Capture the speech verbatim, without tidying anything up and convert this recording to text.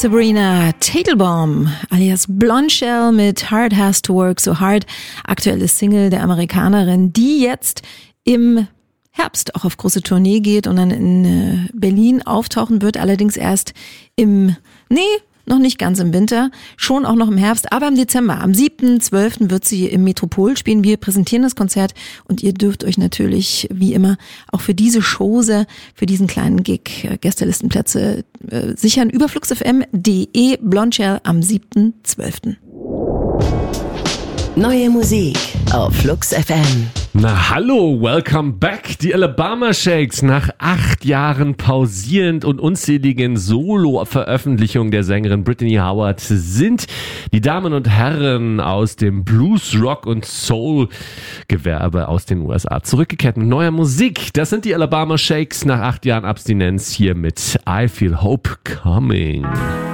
Sabrina Teitelbaum alias Blondshell mit Hard Has to Work So Hard, aktuelles Single der Amerikanerin, die jetzt im Herbst auch auf große Tournee geht und dann in Berlin auftauchen wird, allerdings erst im, nee, noch nicht ganz im Winter, schon auch noch im Herbst, aber im Dezember. Am siebten zwölften wird sie im Metropol spielen. Wir präsentieren das Konzert und ihr dürft euch natürlich, wie immer, auch für diese Chose, für diesen kleinen Gig Gästelistenplätze äh, sichern über fluxfm punkt de. Blondshell am siebten zwölften. Neue Musik auf Flux F M. Na hallo, welcome back. Die Alabama Shakes, nach acht Jahren pausierend und unzähligen Solo-Veröffentlichungen der Sängerin Brittany Howard sind die Damen und Herren aus dem Blues, Rock und Soul-Gewerbe aus den U S A zurückgekehrt mit neuer Musik. Das sind die Alabama Shakes nach acht Jahren Abstinenz hier mit I Feel Hope Coming.